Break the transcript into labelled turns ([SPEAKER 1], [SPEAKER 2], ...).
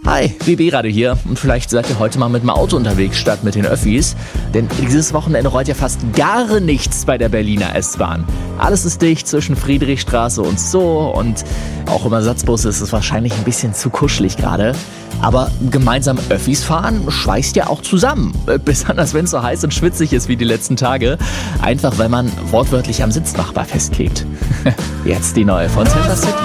[SPEAKER 1] Hi, BB-Radio hier und vielleicht seid ihr heute mal mit dem Auto unterwegs statt mit den Öffis, denn dieses Wochenende rollt ja fast gar nichts bei der Berliner S-Bahn. Alles ist dicht zwischen Friedrichstraße und Zoo und auch im Ersatzbus ist es wahrscheinlich ein bisschen zu kuschelig gerade. Aber gemeinsam Öffis fahren schweißt ja auch zusammen, besonders wenn es so heiß und schwitzig ist wie die letzten Tage, einfach weil man wortwörtlich am Sitznachbar festklebt. Jetzt die neue von Center City.